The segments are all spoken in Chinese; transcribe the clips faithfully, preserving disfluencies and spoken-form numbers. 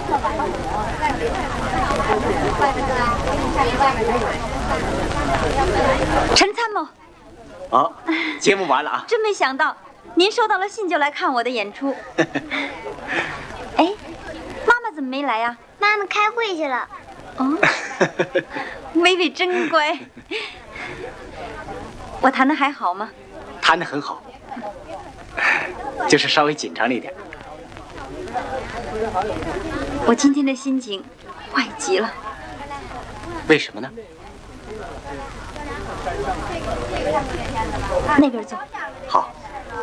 陈参谋。 哦，节目完了啊！ 真没想到，您收到了信就来看我的演出。哎，妈妈怎么没来呀？ 妈妈开会去了。 哦，薇薇真乖。我弹的还好吗？ 弹得很好，就是稍微紧张了一点。 我今天的心情坏极了。 为什么呢？ 那边走。 好。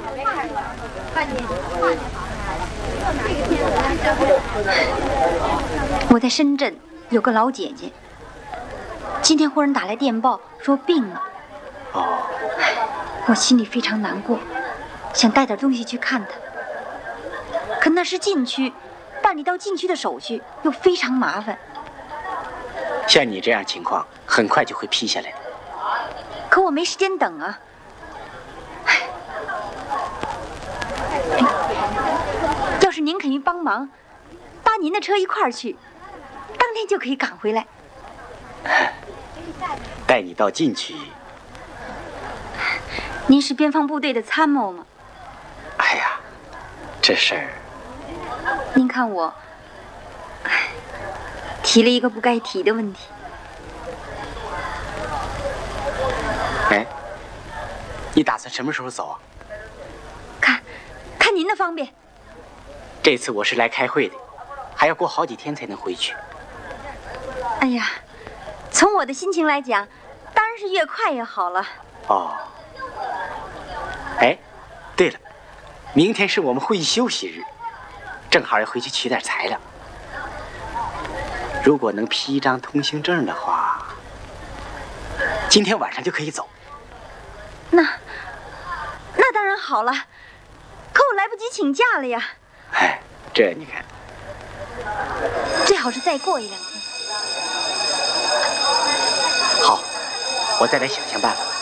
我在深圳有个老姐姐，今天忽然打来电报说病了。 哦。 我心里非常难过，想带点东西去看她。可那是禁区，办理到禁区的手续又非常麻烦。 像你这样情况，很快就会批下来的。 可我没时间等啊！哎，要是您肯于帮忙，搭您的车一块儿去，当天就可以赶回来。 带你到禁区。 您是边防部队的参谋吗？ 哎呀，这事儿…… 您看我，哎，提了一个不该提的问题。 哎，你打算什么时候走啊？ 看，看您的方便。 这次我是来开会的，还要过好几天才能回去。 哎呀，从我的心情来讲，当然是越快越好了。 哦。哎，对了，明天是我们会议休息日，正好要回去取点材料。如果能批一张通行证的话，今天晚上就可以走。 那那当然好了，可我来不及请假了呀。 哎，这你看， 最好是再过一两天。 好，我再来想想办法。